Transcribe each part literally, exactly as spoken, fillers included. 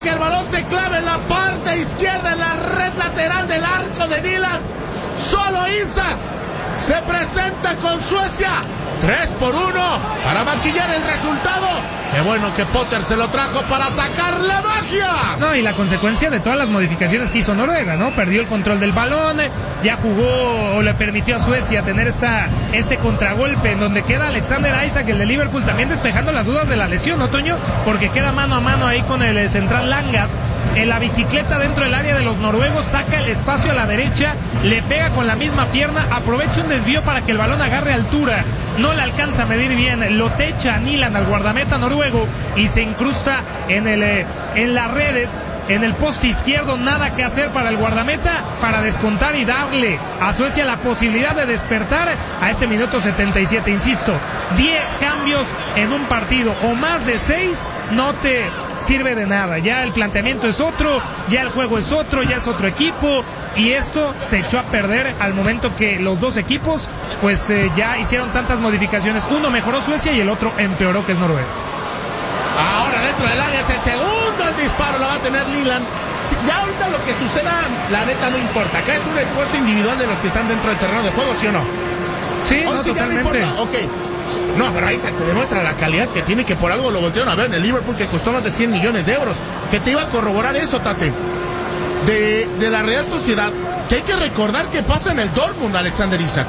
Que el balón se clave en la parte izquierda, en la red lateral del arco de Nyland. Solo Isak se presenta con Suecia. tres por uno para maquillar el resultado. Qué bueno que Potter se lo trajo para sacar la magia. No, y la consecuencia de todas las modificaciones que hizo Noruega, ¿no? Perdió el control del balón, ya jugó o le permitió a Suecia tener esta este contragolpe en donde queda Alexander Isak, el de Liverpool, también despejando las dudas de la lesión, ¿no, Toño? Porque queda mano a mano ahí con el central Langas. En la bicicleta dentro del área de los noruegos, saca el espacio a la derecha, le pega con la misma pierna, aprovecha un desvío para que el balón agarre altura. No le alcanza a medir bien, lo techa a Nyland, al guardameta noruego, y se incrusta en el eh, en las redes, en el poste izquierdo. Nada que hacer para el guardameta para descontar y darle a Suecia la posibilidad de despertar a este minuto setenta y siete. Insisto, diez cambios en un partido o más de seis no te sirve de nada. Ya el planteamiento es otro, ya el juego es otro, ya es otro equipo, y esto se echó a perder al momento que los dos equipos pues eh, ya hicieron tantas modificaciones. Uno mejoró Suecia y el otro empeoró, que es Noruega. Ahora dentro del área es el segundo, el disparo lo va a tener Nyland. Sí, ya ahorita lo que suceda, la neta no importa. Acá es un esfuerzo individual de los que están dentro del terreno de juego, ¿sí o no? Sí, o no, sí, totalmente. Ya no importa, ok. No, pero Isaac te demuestra la calidad que tiene, que por algo lo voltearon a ver en el Liverpool, que costó más de cien millones de euros. Que te iba a corroborar eso, Tate. De, de la Real Sociedad, que hay que recordar que pasa en el Dortmund, Alexander Isak.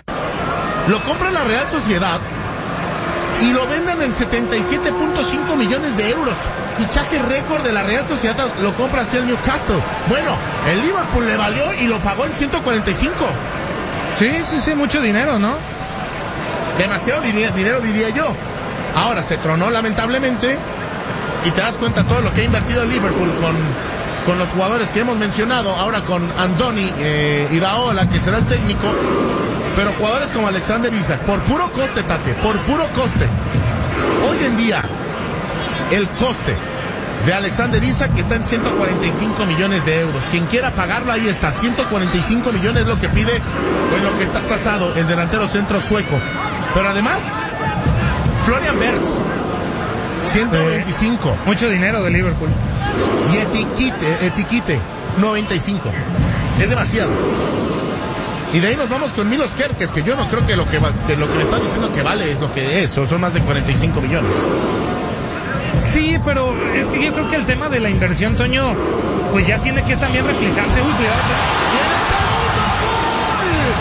Lo compra la Real Sociedad y lo venden en setenta y siete punto cinco millones de euros. Fichaje récord de la Real Sociedad, lo compra hacia el Newcastle. Bueno, el Liverpool le valió y lo pagó en ciento cuarenta y cinco. Sí, sí, sí, mucho dinero, ¿no? Demasiado dinero, dinero diría yo. Ahora se tronó lamentablemente, y te das cuenta todo lo que ha invertido el Liverpool con, con los jugadores que hemos mencionado, ahora con Andoni eh, Iraola, que será el técnico, pero jugadores como Alexander Isak, por puro coste, Tate, por puro coste. Hoy en día, el coste de Alexander Isak está en ciento cuarenta y cinco millones de euros. Quien quiera pagarlo, ahí está, ciento cuarenta y cinco millones es lo que pide, o en lo que está tasado el delantero centro sueco. Pero además, Florian Wirtz, ciento veinticinco. Sí, mucho dinero de Liverpool. Y Etiquite, Etiquite, noventa y cinco. Es demasiado. Y de ahí nos vamos con Milos Kerkez, que yo no creo que lo que, va, que lo que le están diciendo que vale es lo que es, o son más de cuarenta y cinco millones. Sí, pero es que yo creo que el tema de la inversión, Toño, pues ya tiene que también reflejarse. Uy, cuidado. ¡Viene el segundo gol!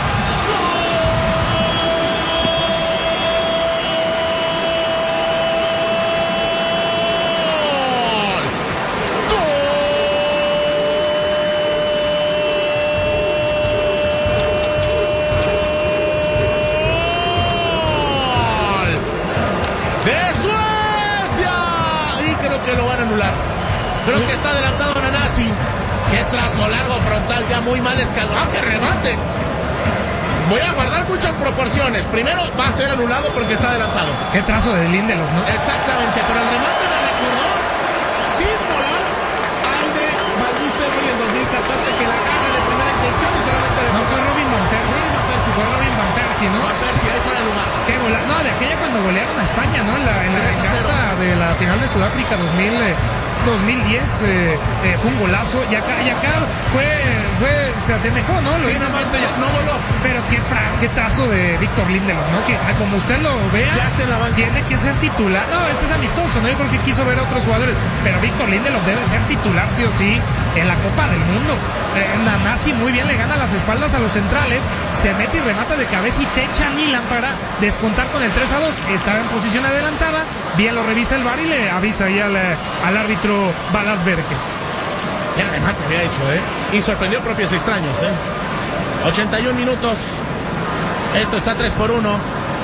Que lo van a anular. Creo que está adelantado Nanasi. Qué trazo largo frontal, ya muy mal escalado. ¡Ah, qué remate! Voy a guardar muchas proporciones. Primero va a ser anulado porque está adelantado. Qué trazo de Lindelof, ¿no? Exactamente, pero el remate me recordó, sin volar, al de Van Nistelrooy en dos mil catorce, que la agarra de primera intención y solamente le... No, fue Robin Van Persie. Robin Van Persie, Fue Robin Van Persie, ¿no? Van Persie, ahí fuera de lugar. Qué gola... No, de aquella cuando golearon a España, ¿no? En la, en la venganza de la final de Sudáfrica dos mil, eh, dos mil diez, eh, eh, fue un golazo. Y acá, y acá fue, fue, se asemejó, ¿no? Lo sí, hizo no, no, no, no voló. Pero qué, qué trazo de Víctor Lindelof, ¿no? Que como usted lo vea, ya se la tiene que ser titular. No, este es amistoso, ¿no? Yo creo que quiso ver a otros jugadores. Pero Víctor Lindelof debe ser titular, sí o sí, en la Copa del Mundo. Eh, Nanasi muy bien le gana las espaldas a los centrales, se mete y remata de cabeza y techa a Nyland para descontar con el tres a dos. Estaba en posición adelantada, bien lo revisa el V A R y le avisa ahí al, al árbitro Balasberke. Qué remate había hecho, ¿eh? Y sorprendió a propios extraños, ¿eh? ochenta y un minutos. Esto está tres por uno.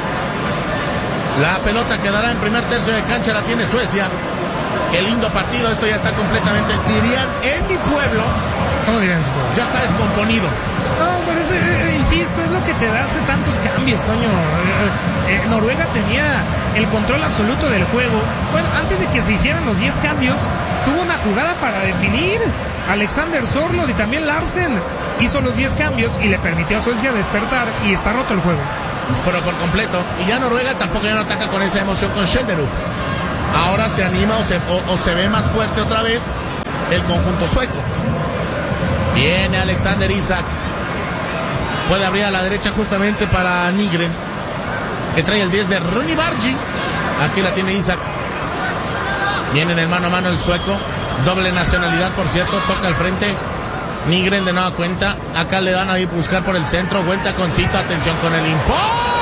La pelota quedará en primer tercio de cancha, la tiene Suecia. Qué lindo partido, esto ya está completamente, dirían en mi pueblo. ¿Cómo dirían en su pueblo? Ya está descomponido. No, pero es, eh, insisto, es lo que te da hace tantos cambios, Toño. Eh, eh, Noruega tenía el control absoluto del juego. Bueno, antes de que se hicieran los diez cambios, tuvo una jugada para definir. Alexander Sorloth y también Larsen hizo los diez cambios y le permitió a Suecia despertar, y está roto el juego. Pero por completo. Y ya Noruega tampoco ya no ataca con esa emoción con Schenderup. Ahora se anima o se, o, o se ve más fuerte otra vez el conjunto sueco. Viene Alexander Isak. Puede abrir a la derecha justamente para Nygren, que trae el diez de Rooney Bargi. Aquí la tiene Isak. Viene en el mano a mano el sueco. Doble nacionalidad, por cierto. Toca al frente. Nygren de nueva cuenta. Acá le dan a ir buscar por el centro. Cuenta con Cito. Atención con el impacto.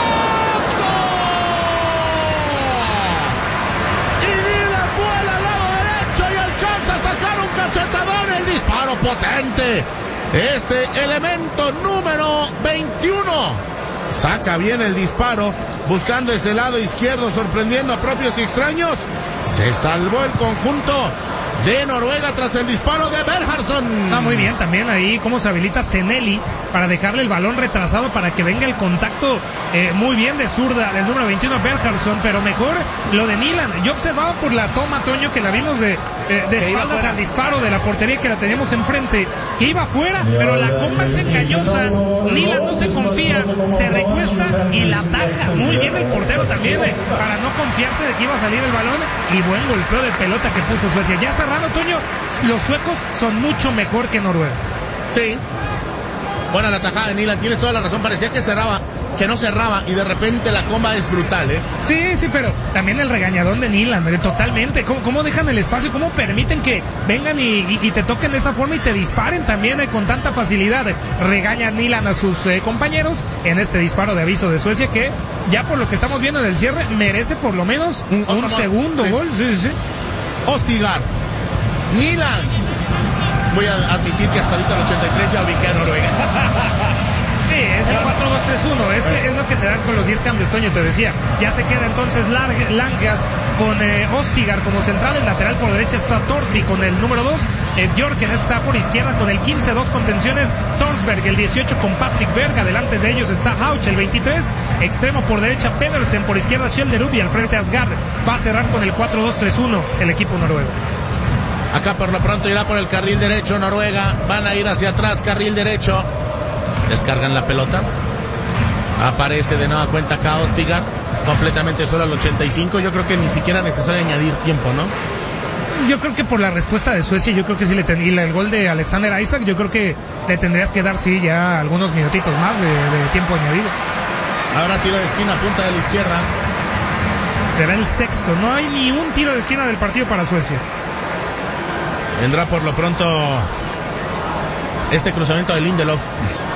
Y Nygren vuela al lado derecho y alcanza a sacar un cachetadón. El disparo potente. Este elemento número veintiuno. Saca bien el disparo. Buscando ese lado izquierdo. Sorprendiendo a propios y extraños. Se salvó el conjunto de Noruega tras el disparo de Berhardsson. Ah, muy bien, también ahí cómo se habilita Zeneli para dejarle el balón retrasado para que venga el contacto eh, muy bien de zurda del número veintiuno Berhardsson, pero mejor lo de Nyland. Yo observaba por la toma, Toño, que la vimos de, eh, de espaldas al disparo de la portería que la teníamos enfrente, que iba afuera, pero la comba es engañosa. Nyland no se confía, se recuesta y la ataja. Muy bien el portero también, eh, para no confiarse de que iba a salir el balón, y buen golpeo de pelota que puso Suecia. Ya cerrando, Toño, los suecos son mucho mejor que Noruega. Sí. Buena la tajada de Nyland, tienes toda la razón, parecía que cerraba, que no cerraba, y de repente la comba es brutal, ¿eh? Sí, sí, pero también el regañadón de Nyland, eh, totalmente. ¿Cómo, ¿Cómo dejan el espacio? ¿Cómo permiten que vengan y, y, y te toquen de esa forma y te disparen también eh, con tanta facilidad? Regaña Nyland a sus eh, compañeros en este disparo de aviso de Suecia, que ya por lo que estamos viendo en el cierre, merece por lo menos un, un segundo sí. gol. Sí, sí. Ostigard, Nyland. Voy a admitir que hasta ahorita el ochenta y tres ya ubiqué a Noruega. Sí, es el cuatro dos tres uno, es, que es lo que te dan con los diez cambios, Toño, te decía. Ya se queda entonces Larg- Langas con eh, Ostigard como central, el lateral por derecha está Thorsby con el número dos, eh, Bjorken está por izquierda con el quince, dos contenciones, Thorsberg el dieciocho con Patrick Berg, adelante de ellos está Hauch el veintitrés, extremo por derecha Pedersen, por izquierda Schjelderup y al frente Asgard. Va a cerrar con el cuatro dos tres uno el equipo noruego. Acá por lo pronto irá por el carril derecho Noruega. Van a ir hacia atrás, carril derecho. Descargan la pelota. Aparece de nueva cuenta acá Ostigard. Completamente solo al ochenta y cinco. Yo creo que ni siquiera es necesario añadir tiempo, ¿no? Yo creo que por la respuesta de Suecia, yo creo que sí le ten... y el gol de Alexander Isak, yo creo que le tendrías que dar, sí, ya algunos minutitos más de, de tiempo añadido. Ahora tiro de esquina, punta de la izquierda. Será el sexto. No hay ni un tiro de esquina del partido para Suecia. Vendrá por lo pronto este cruzamiento de Lindelof.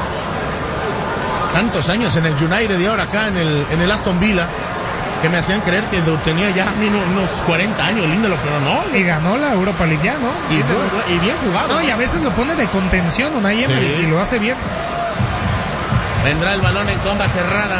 Tantos años en el United y ahora acá en el, en el Aston Villa, que me hacían creer que tenía ya unos cuarenta años Lindelof, pero no. Y ganó la Europa League ya, ¿no? Y, bu- y bien jugado. No, y a veces lo pone de contención Unai Emery, sí, y lo hace bien. Vendrá el balón en comba cerrada.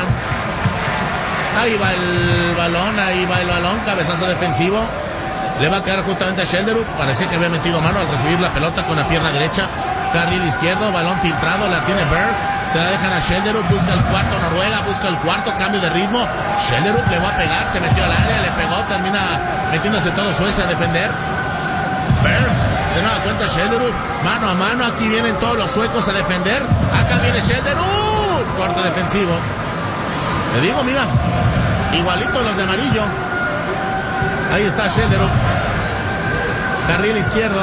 Ahí va el balón, ahí va el balón, cabezazo defensivo. Le va a quedar justamente a Schjelderup. Parecía que había metido mano al recibir la pelota con la pierna derecha. Carril izquierdo, balón filtrado, la tiene Berg. Se la dejan a Schjelderup, busca el cuarto Noruega, busca el cuarto, cambio de ritmo. Schjelderup le va a pegar, se metió al área, le pegó, termina metiéndose todo Suecia a defender. Berg, de nueva cuenta Schjelderup, mano a mano, aquí vienen todos los suecos a defender. Acá viene Schjelderup, corte defensivo. Le digo, mira, igualito los de amarillo. Ahí está Schjelderup. Carril izquierdo.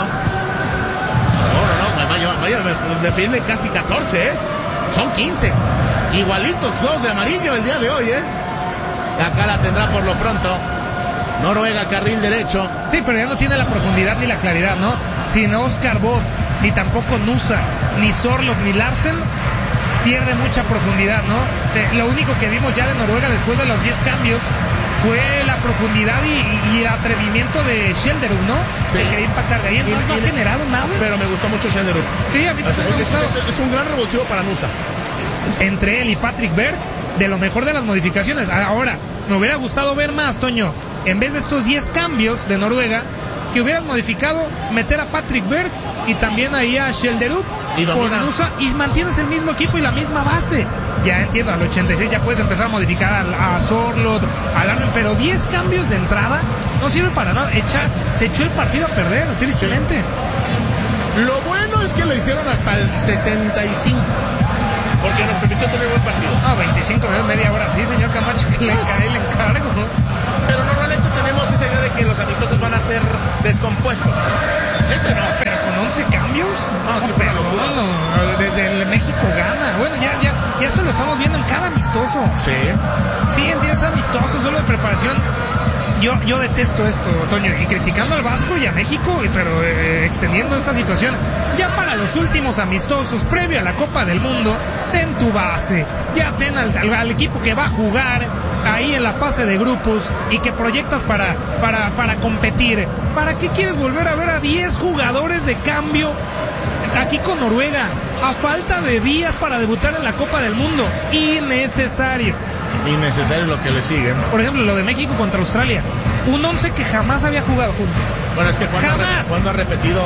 No, no, no, vaya, vaya, me defiende casi catorce, ¿eh? Son quince. Igualitos dos de amarillo el día de hoy, ¿eh? Acá la tendrá por lo pronto Noruega, carril derecho. Sí, pero ya no tiene la profundidad ni la claridad, ¿no? Sin Oscar Bob, ni tampoco Nusa, ni Sorloth, ni Larsen, pierde mucha profundidad, ¿no? De, lo único que vimos ya de Noruega después de los diez cambios fue la profundidad y, y atrevimiento de Schjelderup, ¿no? Sí. De querer impactar de ahí, entonces no ha generado nada. Pero me gustó mucho Schjelderup. Sí, a mí también me ha gustado. Es, es, es un gran revulsivo para Nusa. Entre él y Patrick Berg, de lo mejor de las modificaciones. Ahora, me hubiera gustado ver más, Toño, en vez de estos diez cambios de Noruega, que hubieras modificado, meter a Patrick Berg y también ahí a Schjelderup por Nusa, y mantienes el mismo equipo y la misma base. Ya entiendo, al ochenta y seis ya puedes empezar a modificar a, a Sorloth, a Larsen, pero diez cambios de entrada no sirve para nada. Echa, se echó el partido a perder, tristemente. Sí. Lo bueno es que lo hicieron hasta el sesenta y cinco, porque nos permitió tener buen partido. Ah, veinticinco minutos, media hora, sí, señor Camacho, que le cae el encargo, ¿no? Pero normalmente tenemos esa idea de que los amistosos van a ser descompuestos. Este no. Pero amistosos. No, sí fue una locura. No, desde el México gana. Bueno, ya, ya, ya esto lo estamos viendo en cada amistoso. Sí. Sí, entiendes, amistosos, solo de preparación. Yo, yo detesto esto, Toño, y criticando al Vasco y a México, pero eh, extendiendo esta situación. Ya para los últimos amistosos, previo a la Copa del Mundo, ten tu base, ya ten al, al, al equipo que va a jugar ahí en la fase de grupos y que proyectas para, para, para competir. ¿Para qué quieres volver a ver a diez jugadores de cambio aquí con Noruega, a falta de días para debutar en la Copa del Mundo? Innecesario. Innecesario lo que le sigue. Por ejemplo, lo de México contra Australia. Un once que jamás había jugado junto. Bueno, es que cuando, jamás. Ha, cuando ha repetido...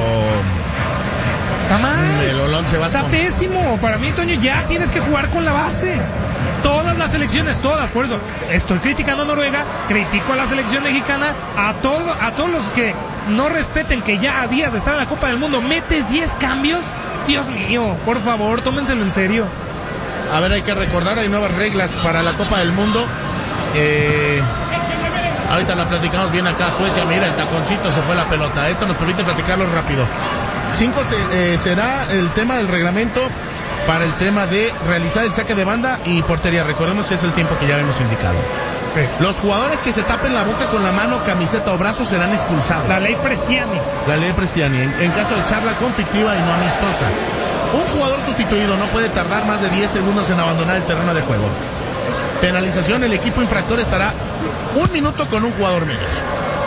Está mal. El once Está Vasco. pésimo. Para mí, Toño, ya tienes que jugar con la base. Todas las selecciones, todas. Por eso estoy criticando a Noruega, critico a la selección mexicana, a, todo, a todos los que no respeten que ya a días de estar en la Copa del Mundo, metes diez cambios. Dios mío, por favor, tómenselo en serio. A ver, hay que recordar, hay nuevas reglas para la Copa del Mundo. Eh, ahorita la platicamos bien acá. Suecia, mira, el taconcito se fue la pelota. Esto nos permite platicarlo rápido. Cinco se, eh, será el tema del reglamento para el tema de realizar el saque de banda y portería. Recordemos que es el tiempo que ya hemos indicado. Sí. Los jugadores que se tapen la boca con la mano, camiseta o brazo serán expulsados. La ley Prestiani. La ley Prestiani, en, en caso de charla conflictiva y no amistosa. Un jugador sustituido no puede tardar más de diez segundos en abandonar el terreno de juego. Penalización, el equipo infractor estará un minuto con un jugador menos.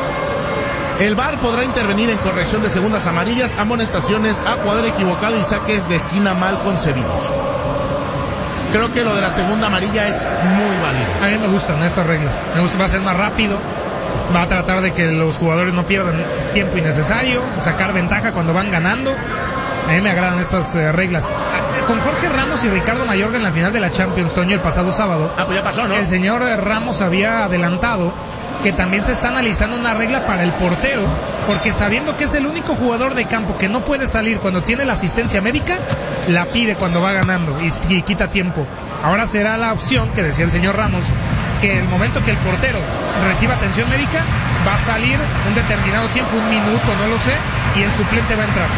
El V A R podrá intervenir en corrección de segundas amarillas, amonestaciones a jugador equivocado y saques de esquina mal concebidos. Creo que lo de la segunda amarilla es muy válido. A mí me gustan estas reglas. Me gusta, va a ser más rápido. Va a tratar de que los jugadores no pierdan tiempo innecesario, sacar ventaja cuando van ganando. A mí me agradan estas eh, reglas. Con Jorge Ramos y Ricardo Mayorga en la final de la Champions, Toño, el pasado sábado. Ah, pues ya pasó, ¿no? El señor Ramos había adelantado que también se está analizando una regla para el portero, porque sabiendo que es el único jugador de campo que no puede salir cuando tiene la asistencia médica, la pide cuando va ganando y, y quita tiempo. Ahora será la opción, que decía el señor Ramos, que el momento que el portero reciba atención médica, va a salir un determinado tiempo, un minuto, no lo sé, y el suplente va a entrar.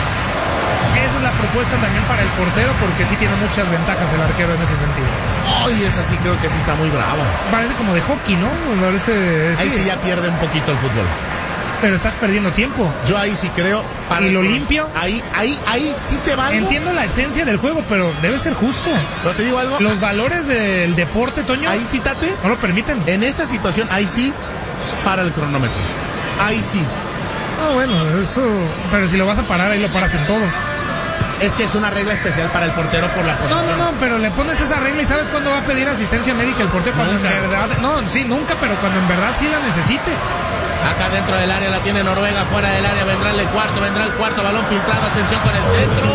Esa es la propuesta también para el portero, porque sí tiene muchas ventajas el arquero en ese sentido. Ay, esa sí creo que sí está muy brava. Parece como de hockey, ¿no? Parece, ahí sí. sí ya pierde un poquito el fútbol. Pero estás perdiendo tiempo. Yo ahí sí creo. Para ¿Y lo limpio? Ahí, ahí, ahí sí te valgo. Entiendo la esencia del juego, pero debe ser justo. ¿Pero te digo algo? Los valores del deporte, Toño, ahí sí, Tate, no lo permiten. En esa situación, ahí sí, para el cronómetro. Ahí sí. Ah, bueno, eso... Pero si lo vas a parar, ahí lo paras en todos. Es que es una regla especial para el portero por la posición. No, no, no, pero le pones esa regla y ¿sabes cuándo va a pedir asistencia médica el portero? Cuando Nunca. en verdad... No, sí, nunca, pero cuando en verdad sí la necesite. Acá dentro del área la tiene Noruega, fuera del área vendrá el cuarto, vendrá el cuarto, balón filtrado, atención con el centro.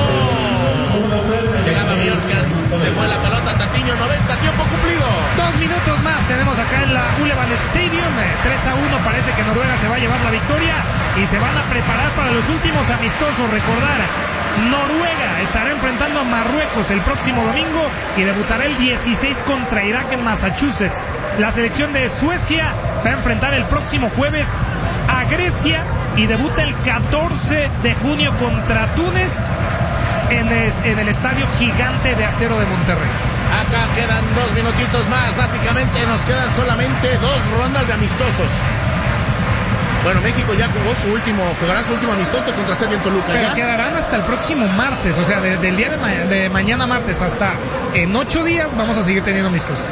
Llegaba Bjorkan, se fue la pelota, Tatiño, noventa, tiempo cumplido. Dos minutos más tenemos acá en la Ulleval Stadium. tres a uno parece que Noruega se va a llevar la victoria y se van a preparar para los últimos amistosos. Recordar, Noruega estará enfrentando a Marruecos el próximo domingo y debutará el dieciséis contra Irak en Massachusetts. La selección de Suecia va a enfrentar el próximo jueves a Grecia y debuta el catorce de junio contra Túnez en el, en el Estadio Gigante de Acero de Monterrey. Acá quedan dos minutitos más, básicamente nos quedan solamente dos rondas de amistosos. Bueno, México ya jugó su último, jugará su último amistoso contra Serbia en Toluca. Pero ¿ya? Quedarán hasta el próximo martes, o sea, desde el día de, ma de mañana martes hasta en ocho días vamos a seguir teniendo amistosos.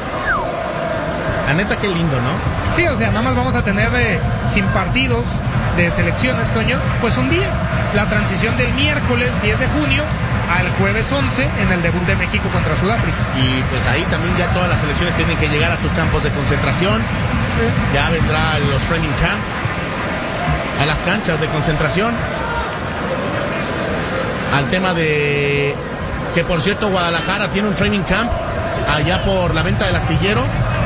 La neta, qué lindo, ¿no? Sí, o sea, nada más vamos a tener eh, sin partidos de selecciones, Toño, pues un día. La transición del miércoles diez de junio al jueves once en el debut de México contra Sudáfrica. Y pues ahí también ya todas las selecciones tienen que llegar a sus campos de concentración. Sí. Ya vendrá los training camp, a las canchas de concentración, al tema de que, por cierto, Guadalajara tiene un training camp allá por la venta del astillero.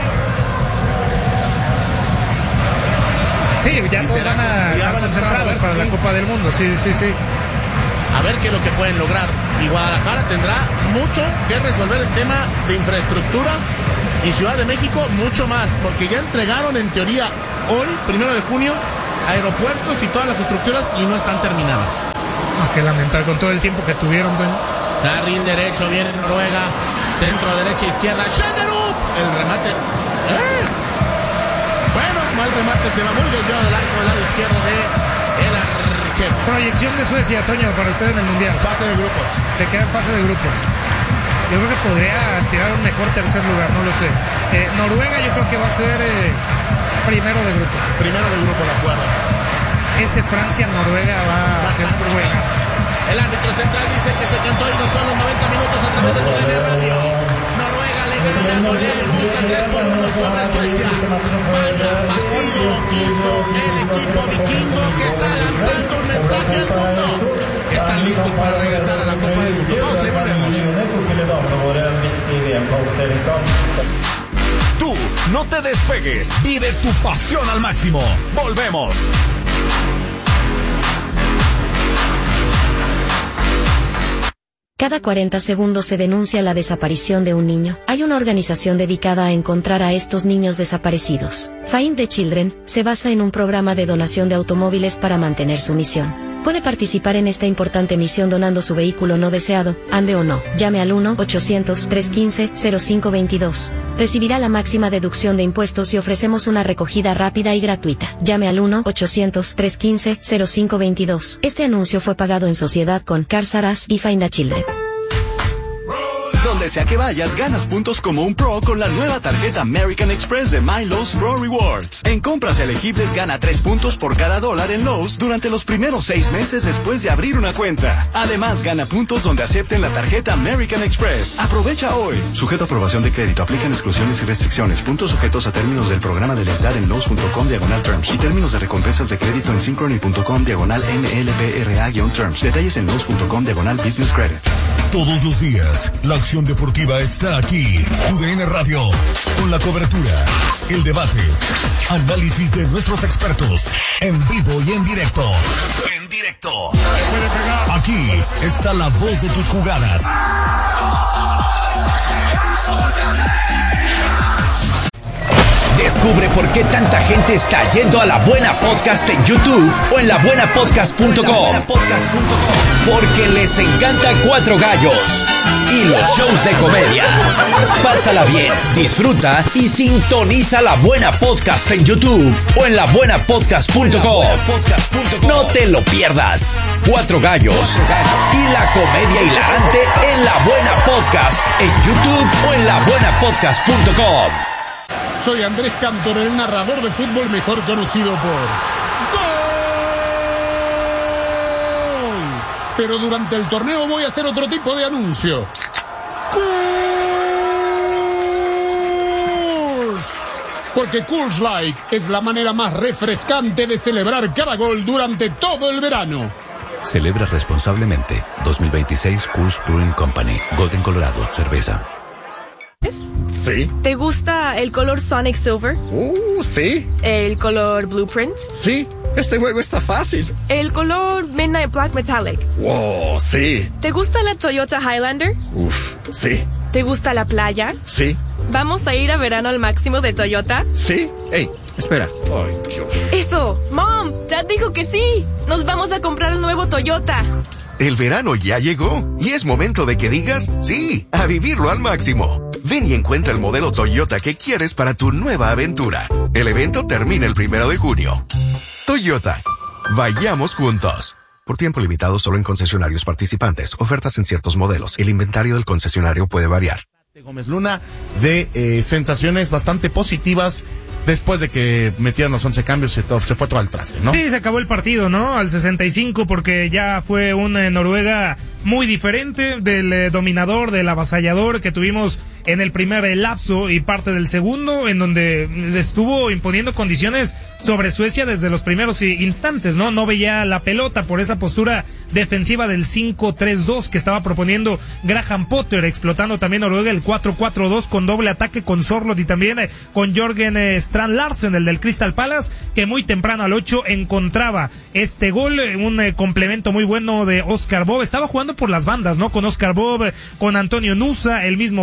Sí, ya se van a, ya a van a concentrar a ver, para sí. la Copa del Mundo, sí, sí, sí. A ver qué es lo que pueden lograr. Y Guadalajara tendrá mucho que resolver el tema de infraestructura, y Ciudad de México mucho más, porque ya entregaron en teoría hoy, primero de junio, aeropuertos y todas las estructuras y no están terminadas. No, qué lamentable, con todo el tiempo que tuvieron, Toño. Carril derecho, viene Noruega. Centro, derecha, izquierda. Schenderup. El remate. ¿Eh? Bueno, mal remate. Se va muy desviado del arco del lado izquierdo de el arquero. Proyección de Suecia, Toño, para usted en el Mundial. Fase de grupos. Se queda en fase de grupos. Yo creo que podría aspirar a un mejor tercer lugar, no lo sé. Eh, Noruega yo creo que va a ser eh, primero de grupo. Primero de grupo, de acuerdo. Ese Francia-Noruega va, va a ser buenas. El árbitro central dice que se cantó y no son los noventa minutos a través de tu D N Radio. Noruega le gana, golea y justa tres por uno sobre Suecia. Vaya partido hizo el equipo vikingo que está lanzando un mensaje al mundo. Que están listos para regresar a la Copa del Mundo. Todos ahí volvemos. Tú no te despegues. Vive tu pasión al máximo. Volvemos. Cada cuarenta segundos se denuncia la desaparición de un niño. Hay una organización dedicada a encontrar a estos niños desaparecidos. Find the Children se basa en un programa de donación de automóviles para mantener su misión. Puede participar en esta importante misión donando su vehículo no deseado, ande o no. Llame al uno ochocientos, trescientos quince, cero cinco veintidós. Recibirá la máxima deducción de impuestos y ofrecemos una recogida rápida y gratuita. Llame al uno ochocientos, trescientos quince, cero cinco veintidós. Este anuncio fue pagado en sociedad con Cars R Us y Find a Children. Donde sea que vayas, ganas puntos como un pro con la nueva tarjeta American Express de My Lowe's Pro Rewards. En compras elegibles gana tres puntos por cada dólar en Lowe's durante los primeros seis meses después de abrir una cuenta. Además, gana puntos donde acepten la tarjeta American Express. Aprovecha hoy. Sujeto a aprobación de crédito. Aplican exclusiones y restricciones. Puntos sujetos a términos del programa de lealtad en Lowe's.com diagonal terms y términos de recompensas de crédito en Synchrony.com diagonal M L B R A-terms. Detalles en Lowe's.com diagonal business credit. Todos los días, la acción deportiva está aquí. Tu D N Radio, con la cobertura, el debate, análisis de nuestros expertos, en vivo y en directo. En directo. Aquí está la voz de tus jugadas. Descubre por qué tanta gente está yendo a La Buena Podcast en YouTube o en la buena podcast punto com. Porque les encanta Cuatro Gallos y los shows de comedia. Pásala bien, disfruta y sintoniza La Buena Podcast en YouTube o en la buena podcast punto com. No te lo pierdas. Cuatro Gallos y la comedia hilarante en La Buena Podcast en YouTube o en la buena podcast punto com. Soy Andrés Cantor, el narrador de fútbol mejor conocido por ¡Gol! Pero durante el torneo voy a hacer otro tipo de anuncio. ¡Coors! Porque Coors Light es la manera más refrescante de celebrar cada gol durante todo el verano. Celebra responsablemente. dos mil veintiséis Coors Brewing Company. Golden, Colorado. Cerveza. Sí. ¿Te gusta el color Sonic Silver? Uh, sí. ¿El color Blueprint? Sí. Este juego está fácil. ¿El color Midnight Black Metallic? Wow, sí. ¿Te gusta la Toyota Highlander? Uf, sí. ¿Te gusta la playa? Sí. ¿Vamos a ir a verano al máximo de Toyota? Sí. Ey, espera. Ay, Dios. Eso. Mom, Dad dijo que sí. Nos vamos a comprar el nuevo Toyota. El verano ya llegó y es momento de que digas sí, a vivirlo al máximo. Ven y encuentra el modelo Toyota que quieres para tu nueva aventura. El evento termina el primero de junio. Toyota. Vayamos juntos. Por tiempo limitado solo en concesionarios participantes. Ofertas en ciertos modelos. El inventario del concesionario puede variar. Gómez Luna de eh, sensaciones bastante positivas. Después de que metieron los once cambios, se, to- se fue todo al traste, ¿no? Sí, se acabó el partido, ¿no? Al sesenta y cinco, porque ya fue una Noruega muy diferente del eh, dominador, del avasallador que tuvimos en el primer eh, lapso y parte del segundo, en donde estuvo imponiendo condiciones sobre Suecia desde los primeros instantes, ¿no? No veía la pelota por esa postura defensiva del cinco tres dos que estaba proponiendo Graham Potter, explotando también Noruega el cuatro cuatro dos con doble ataque con Sorloth y también eh, con Jorgen eh, Strand Larsen, el del Crystal Palace, que muy temprano al ocho encontraba este gol, un eh, complemento muy bueno de Oscar Bob. Estaba jugando por las bandas, ¿no? Con Oscar Bob, con Antonio Nusa, el mismo Bob,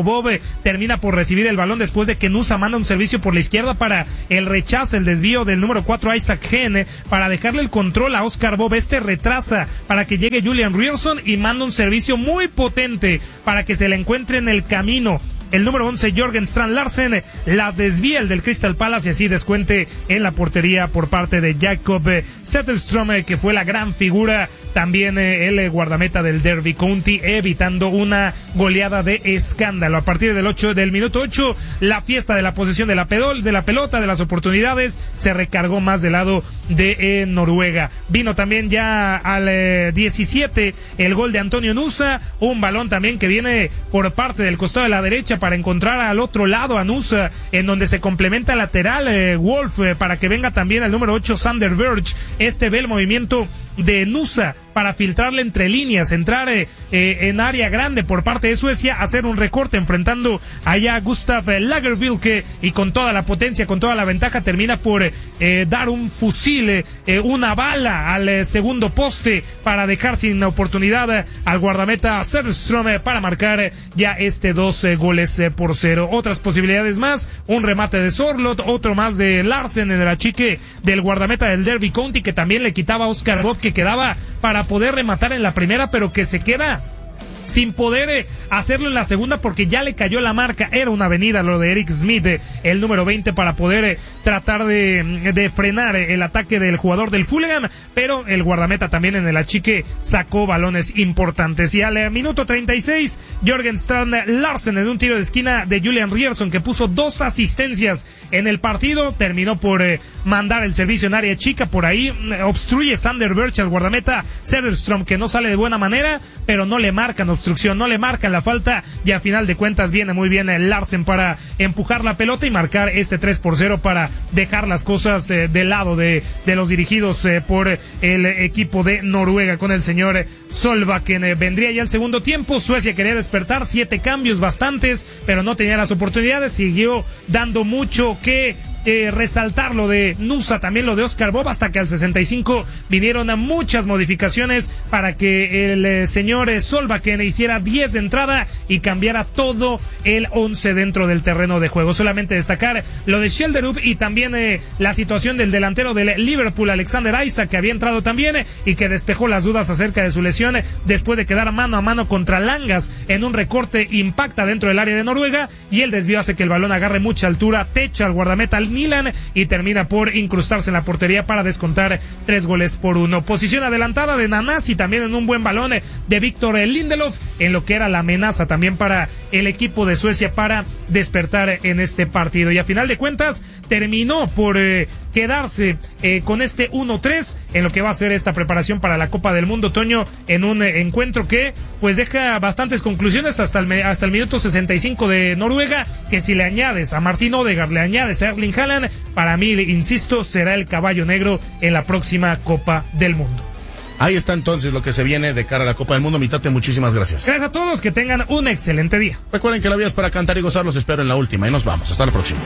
termina por recibir el balón después de que Nusa manda un servicio por la izquierda para el rechazo, el desvío del número cuatro Isaac Gene para dejarle el control a Oscar Bob. Este retrasa para que llegue Julian Ryerson y manda un servicio muy potente para que se le encuentre en el camino el número once, Jorgen Strand Larsen, las desvía el del Crystal Palace y así descuente en la portería por parte de Jacob Zetterström, que fue la gran figura, también eh, el guardameta del Derby County, evitando una goleada de escándalo. A partir del ocho, del minuto ocho, la fiesta de la posesión de la, pedol, de la pelota, de las oportunidades, se recargó más del lado de eh, Noruega. Vino también ya al eh, diecisiete el gol de Antonio Nusa, un balón también que viene por parte del costado de la derecha para encontrar al otro lado a Nusa, en donde se complementa lateral eh, Wolf, eh, para que venga también el número ocho, Sander Berge. Este ve el movimiento de Nusa para filtrarle entre líneas, entrar eh, eh, en área grande por parte de Suecia, hacer un recorte enfrentando allá a Gustav Lagerbilke, y con toda la potencia, con toda la ventaja, termina por eh, dar un fusil, eh, una bala al eh, segundo poste para dejar sin oportunidad eh, al guardameta Zetterström eh, para marcar eh, ya este dos eh, goles eh, por cero. Otras posibilidades más, un remate de Sorloth, otro más de Larsen, en el achique del guardameta del Derby County, que también le quitaba a Oscar Bob, que quedaba para poder rematar en la primera, pero que se queda sin poder eh, hacerlo en la segunda porque ya le cayó la marca. Era una avenida lo de Eric Smith, eh, el número veinte, para poder eh, tratar de, de frenar eh, el ataque del jugador del Fulham, pero el guardameta también en el achique sacó balones importantes. Y al eh, minuto treinta y seis, Jorgen Strand Larsen, en un tiro de esquina de Julian Ryerson, que puso dos asistencias en el partido, terminó por eh, mandar el servicio en área chica. Por ahí eh, obstruye Sander Berge al guardameta Zetterström, que no sale de buena manera, pero no le marcan obstrucción, no le marcan la falta, y a final de cuentas viene muy bien el Larsen para empujar la pelota y marcar este tres por cero para dejar las cosas eh, del lado de, de los dirigidos eh, por el equipo de Noruega con el señor Solbakken. Eh, vendría ya el segundo tiempo, Suecia quería despertar, siete cambios, bastantes, pero no tenía las oportunidades, siguió dando mucho que Eh, resaltar lo de Nusa, también lo de Oscar Bob, hasta que al sesenta y cinco vinieron a muchas modificaciones para que el eh, señor eh, Solbakken hiciera diez de entrada y cambiara todo el once dentro del terreno de juego. Solamente destacar lo de Schjelderup y también eh, la situación del delantero del Liverpool, Alexander Isak, que había entrado también eh, y que despejó las dudas acerca de su lesión eh, después de quedar mano a mano contra Langas en un recorte, impacta dentro del área de Noruega y el desvío hace que el balón agarre mucha altura, techa al guardameta al Milan y termina por incrustarse en la portería para descontar tres goles por uno. Posición adelantada de Nanasi, también en un buen balón de Víctor Lindelof, en lo que era la amenaza también para el equipo de Suecia para despertar en este partido. Y a final de cuentas terminó por eh, quedarse eh, con este uno tres en lo que va a ser esta preparación para la Copa del Mundo, Toño, en un eh, encuentro que pues deja bastantes conclusiones hasta el, hasta el minuto sesenta y cinco de Noruega, que si le añades a Martin Odegaard, le añades a Erling Haaland, para mí, insisto, será el caballo negro en la próxima Copa del Mundo. Ahí está entonces lo que se viene de cara a la Copa del Mundo. Mitate, muchísimas gracias. Gracias a todos, que tengan un excelente día. Recuerden que la vida es para cantar y gozar. Los espero en la última y nos vamos. Hasta la próxima.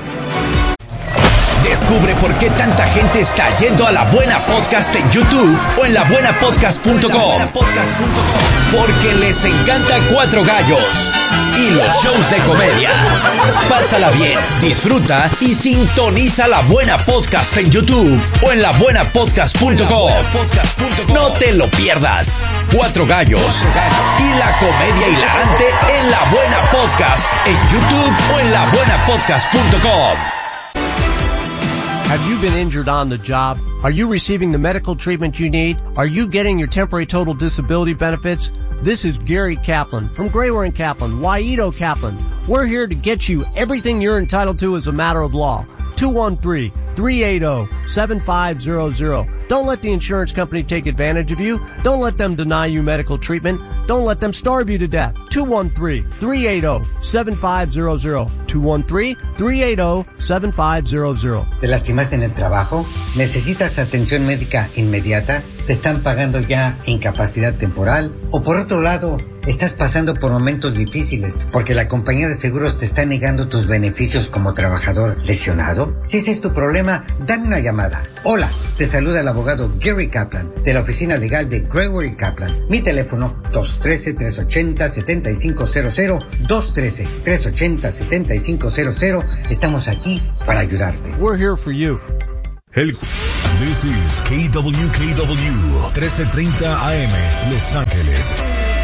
Descubre por qué tanta gente está yendo a La Buena Podcast en YouTube o en la buena podcast punto com. Porque les encanta Cuatro Gallos y los shows de comedia. Pásala bien, disfruta y sintoniza La Buena Podcast en YouTube o en la buena podcast punto com. No te lo pierdas. Cuatro Gallos y la comedia hilarante en La Buena Podcast en YouTube o en la buena podcast punto com. Have you been injured on the job? Are you receiving the medical treatment you need? Are you getting your temporary total disability benefits? This is Gary Kaplan from Grayware and Kaplan, Waito Kaplan. We're here to get you everything you're entitled to as a matter of law. two one three, three eight zero, seven five zero zero. Don't let the insurance company take advantage of you. Don't let them deny you medical treatment. Don't let them starve you to death. two one three, three eight zero, seven five zero zero. two one three, three eight zero, seven five zero zero. ¿Te lastimaste en el trabajo? ¿Necesitas atención médica inmediata? te están pagando ya incapacidad temporal, o por otro lado, estás pasando por momentos difíciles porque la compañía de seguros te está negando tus beneficios como trabajador lesionado. Si ese es tu problema, dame una llamada. Hola, te saluda el abogado Gary Kaplan de la oficina legal de Gregory Kaplan. Mi teléfono dos uno tres, tres ocho cero, siete cinco cero cero, dos uno tres, tres ocho cero, siete cinco cero cero. Estamos aquí para ayudarte. We're here for you. El... This is K W K W trece treinta A M Los Ángeles.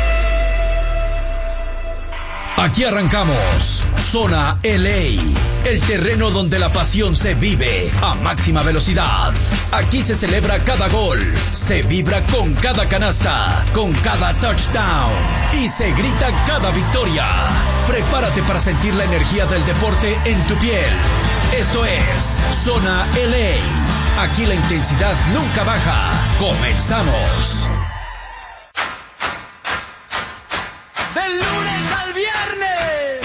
Aquí arrancamos Zona L A, el terreno donde la pasión se vive a máxima velocidad. Aquí se celebra cada gol, se vibra con cada canasta, con cada touchdown y se grita cada victoria. Prepárate para sentir la energía del deporte en tu piel. Esto es Zona L A. Aquí la intensidad nunca baja. Comenzamos. Del